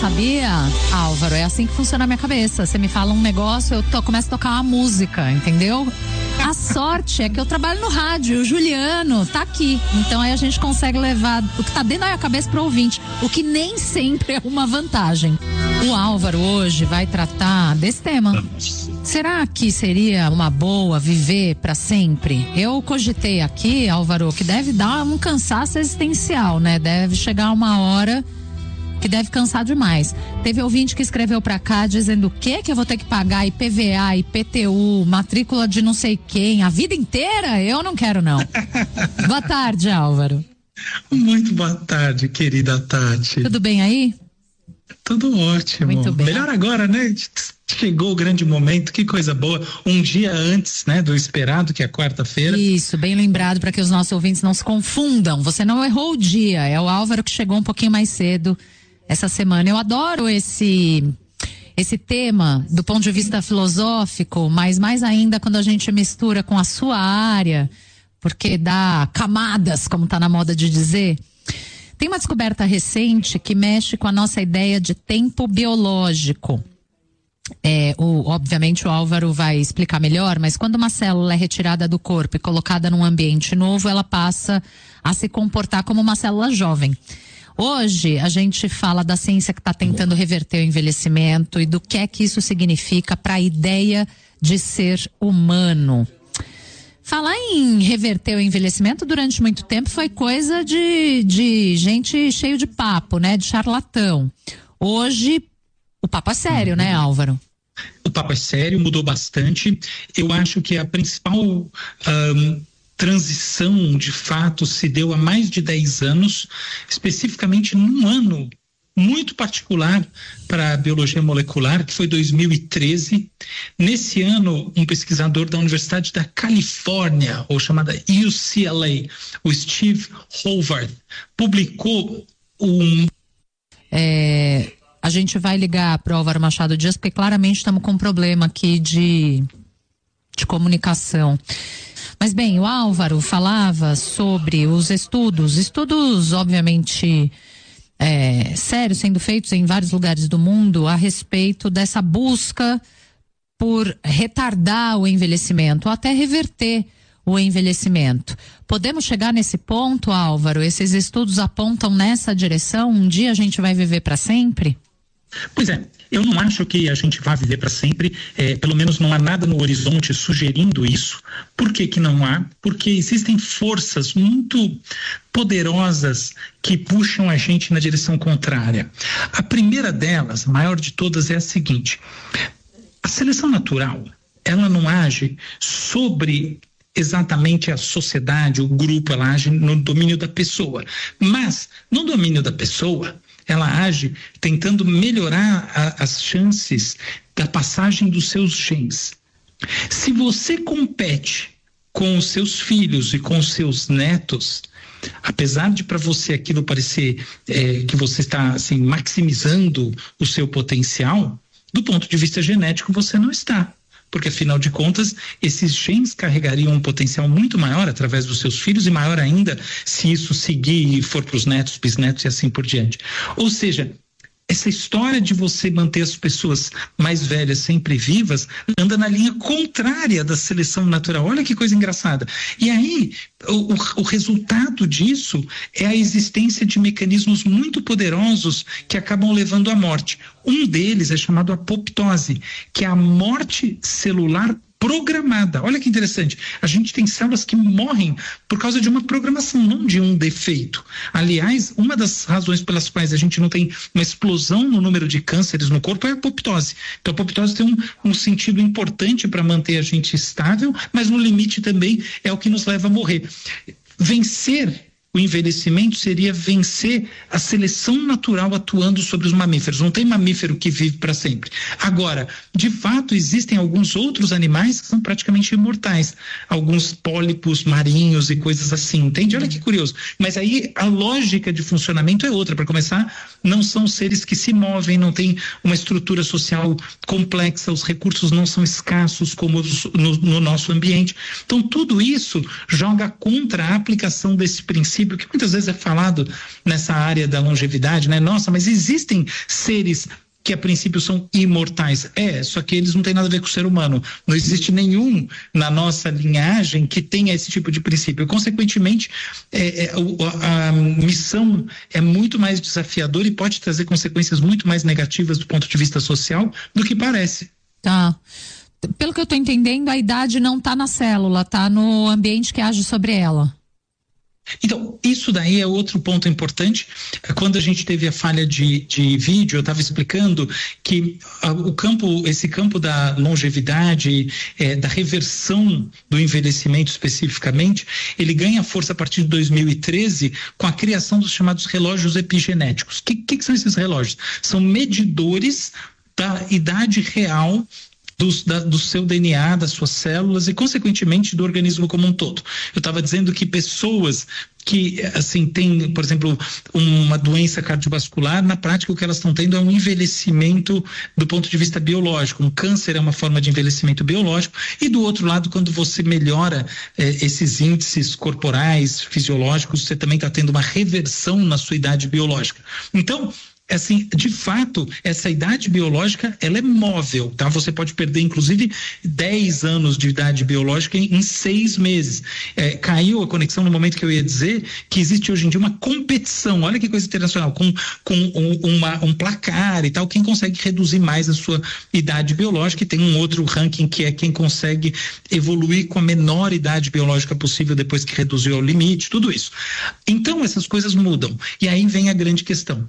sabia, Álvaro? É assim que funciona a minha cabeça. Você me fala um negócio, eu começo a tocar uma música, entendeu? A sorte é que eu trabalho no rádio, o Juliano tá aqui. Então aí a gente consegue levar o que tá dentro da minha cabeça pro ouvinte, o que nem sempre é uma vantagem. O Álvaro hoje vai tratar desse tema. Será que seria uma boa viver para sempre? Eu cogitei aqui, Álvaro, que deve dar um cansaço existencial, né? Deve chegar uma hora que deve cansar demais. Teve ouvinte que escreveu pra cá dizendo o quê? Que eu vou ter que pagar IPVA, IPTU, matrícula de não sei quem, a vida inteira? Eu não quero, não. Boa tarde, Álvaro. Muito boa tarde, querida Tati. Tudo bem aí? Tudo ótimo. Muito bem. Melhor agora, né? Chegou o grande momento, que coisa boa. Um dia antes, né, do esperado, que é quarta-feira. Isso, bem lembrado para que os nossos ouvintes não se confundam. Você não errou o dia, é o Álvaro que chegou um pouquinho mais cedo essa semana. Eu adoro esse tema do ponto de vista filosófico, mas mais ainda quando a gente mistura com a sua área, porque dá camadas, como tá na moda de dizer. Tem uma descoberta recente que mexe com a nossa ideia de tempo biológico. Obviamente o Álvaro vai explicar melhor, mas quando uma célula é retirada do corpo e colocada num ambiente novo, ela passa a se comportar como uma célula jovem. Hoje a gente fala da ciência que está tentando reverter o envelhecimento e do que é que isso significa para a ideia de ser humano. Falar em reverter o envelhecimento durante muito tempo foi coisa de gente cheio de papo, né? De charlatão. Hoje o papo é sério, né, Álvaro? O papo é sério, mudou bastante. Eu acho que a principal transição, de fato, se deu há mais de 10 anos, especificamente num ano muito particular para a biologia molecular, que foi 2013. Nesse ano, um pesquisador da Universidade da Califórnia, ou chamada UCLA, o Steve Howard, publicou a gente vai ligar para o Álvaro Machado Dias, porque claramente estamos com um problema aqui de comunicação. Mas bem, o Álvaro falava sobre os estudos obviamente sérios sendo feitos em vários lugares do mundo a respeito dessa busca por retardar o envelhecimento, ou até reverter o envelhecimento. Podemos chegar nesse ponto, Álvaro? Esses estudos apontam nessa direção? Um dia a gente vai viver para sempre? Pois é, eu não acho que a gente vá viver para sempre, pelo menos não há nada no horizonte sugerindo isso. Por que que não há? Porque existem forças muito poderosas que puxam a gente na direção contrária. A primeira delas, a maior de todas, é a seguinte: a seleção natural, ela não age sobre exatamente a sociedade, o grupo, ela age no domínio da pessoa. Mas, no domínio da pessoa, ela age tentando melhorar as chances da passagem dos seus genes. Se você compete com os seus filhos e com os seus netos, apesar de para você aquilo parecer que você está assim, maximizando o seu potencial, do ponto de vista genético você não está. Porque, afinal de contas, esses genes carregariam um potencial muito maior através dos seus filhos e maior ainda se isso seguir e for para os netos, bisnetos e assim por diante. Ou seja, essa história de você manter as pessoas mais velhas sempre vivas anda na linha contrária da seleção natural. Olha que coisa engraçada. E aí, o resultado disso é a existência de mecanismos muito poderosos que acabam levando à morte. Um deles é chamado apoptose, que é a morte celular programada. Olha que interessante. A gente tem células que morrem por causa de uma programação, não de um defeito. Aliás, uma das razões pelas quais a gente não tem uma explosão no número de cânceres no corpo é a apoptose. Então, a apoptose tem um sentido importante para manter a gente estável, mas no limite também é o que nos leva a morrer. Vencer o envelhecimento seria vencer a seleção natural atuando sobre os mamíferos. Não tem mamífero que vive para sempre. Agora, de fato, existem alguns outros animais que são praticamente imortais. Alguns pólipos marinhos e coisas assim, entende? Olha que curioso. Mas aí a lógica de funcionamento é outra. Para começar, não são seres que se movem, não tem uma estrutura social complexa, os recursos não são escassos como no nosso ambiente. Então, tudo isso joga contra a aplicação desse princípio princípio que muitas vezes é falado nessa área da longevidade, né? Nossa, mas existem seres que a princípio são imortais. Só que eles não têm nada a ver com o ser humano. Não existe nenhum na nossa linhagem que tenha esse tipo de princípio. Consequentemente, a missão é muito mais desafiadora e pode trazer consequências muito mais negativas do ponto de vista social do que parece. Tá. Pelo que eu estou entendendo, a idade não está na célula, está no ambiente que age sobre ela. Então, isso daí é outro ponto importante. Quando a gente teve a falha de vídeo, eu estava explicando que esse campo da longevidade, da reversão do envelhecimento especificamente, ele ganha força a partir de 2013 com a criação dos chamados relógios epigenéticos. O que são esses relógios? São medidores da idade real do seu DNA, das suas células e, consequentemente, do organismo como um todo. Eu estava dizendo que pessoas que, assim, têm, por exemplo, uma doença cardiovascular, na prática o que elas estão tendo é um envelhecimento do ponto de vista biológico. Um câncer é uma forma de envelhecimento biológico e, do outro lado, quando você melhora esses índices corporais, fisiológicos, você também está tendo uma reversão na sua idade biológica. Então, assim, de fato, essa idade biológica, ela é móvel, tá? Você pode perder, inclusive, 10 anos de idade biológica em 6 meses. Caiu a conexão no momento que eu ia dizer que existe hoje em dia uma competição, olha que coisa internacional, com um placar e tal, quem consegue reduzir mais a sua idade biológica, e tem um outro ranking que é quem consegue evoluir com a menor idade biológica possível depois que reduziu ao limite, tudo isso. Então, essas coisas mudam. E aí vem a grande questão.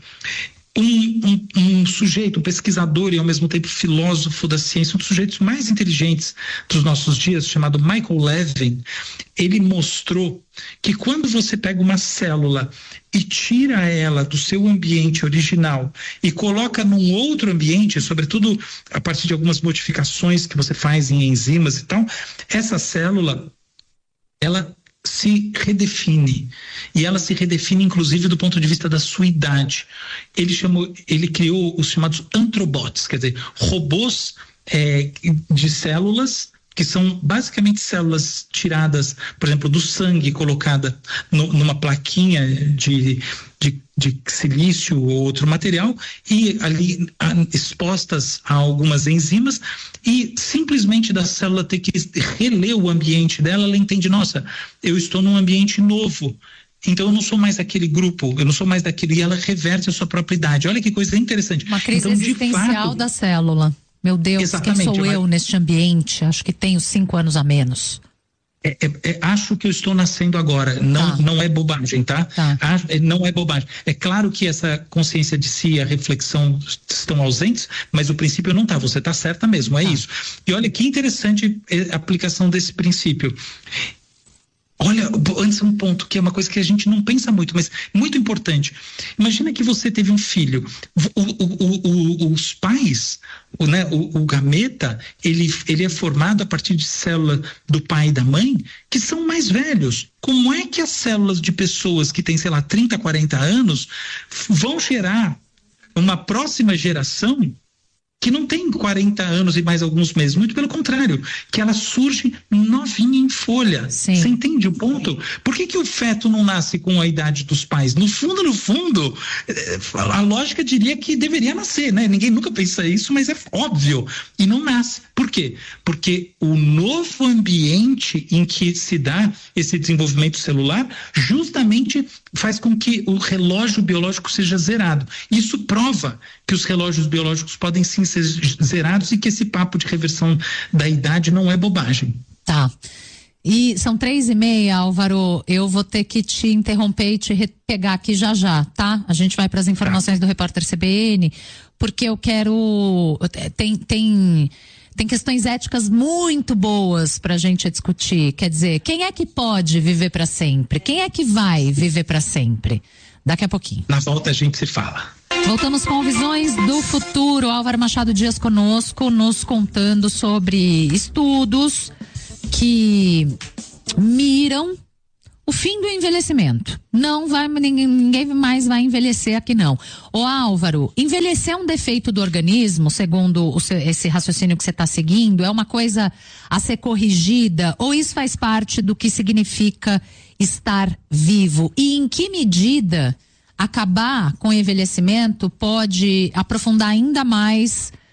Um sujeito, um pesquisador e ao mesmo tempo filósofo da ciência, um dos sujeitos mais inteligentes dos nossos dias, chamado Michael Levin, ele mostrou que quando você pega uma célula e tira ela do seu ambiente original e coloca num outro ambiente, sobretudo a partir de algumas modificações que você faz em enzimas e tal, essa célula, ela se redefine, e ela se redefine inclusive do ponto de vista da sua idade. Ele criou os chamados antrobots, quer dizer, robôs de células que são basicamente células tiradas, por exemplo, do sangue, colocada numa plaquinha de silício ou outro material e ali expostas a algumas enzimas, e simplesmente da célula ter que reler o ambiente dela, ela entende, nossa, eu estou num ambiente novo, então eu não sou mais daquele grupo, eu não sou mais daquele, e ela reverte a sua própria idade. Olha que coisa interessante. Uma crise então, existencial da célula. Meu Deus, exatamente, quem sou eu neste ambiente? Acho que tenho 5 anos a menos. Acho que eu estou nascendo agora. Não é bobagem, tá? Não é bobagem. É claro que essa consciência de si e a reflexão estão ausentes, mas o princípio não está. Você está certa mesmo, isso. E olha que interessante a aplicação desse princípio. Olha, antes um ponto que é uma coisa que a gente não pensa muito, mas muito importante. Imagina que você teve um filho. Os pais, o gameta, ele é formado a partir de célula do pai e da mãe, que são mais velhos. Como é que as células de pessoas que têm, sei lá, 30, 40 anos vão gerar uma próxima geração que não tem 40 anos e mais alguns meses, muito pelo contrário, que ela surge novinha em folha. Sim. Você entende o ponto? Por que o feto não nasce com a idade dos pais? No fundo, a lógica diria que deveria nascer, né? Ninguém nunca pensa isso, mas é óbvio. E não nasce. Por quê? Porque o novo ambiente em que se dá esse desenvolvimento celular justamente faz com que o relógio biológico seja zerado. Isso prova que os relógios biológicos podem sim ser zerados e que esse papo de reversão da idade não é bobagem. Tá. E são 3:30, Álvaro. Eu vou ter que te interromper e te pegar aqui já, tá? A gente vai para as informações do repórter CBN, porque eu quero... Tem questões éticas muito boas pra gente discutir. Quer dizer, quem é que pode viver para sempre? Quem é que vai viver para sempre? Daqui a pouquinho. Na volta a gente se fala. Voltamos com Visões do Futuro. Álvaro Machado Dias conosco, nos contando sobre estudos que miram o fim do envelhecimento. Não vai, ninguém mais vai envelhecer aqui não. Ô Álvaro, envelhecer é um defeito do organismo, segundo esse raciocínio que você está seguindo, é uma coisa a ser corrigida, ou isso faz parte do que significa estar vivo? E em que medida acabar com o envelhecimento pode aprofundar ainda mais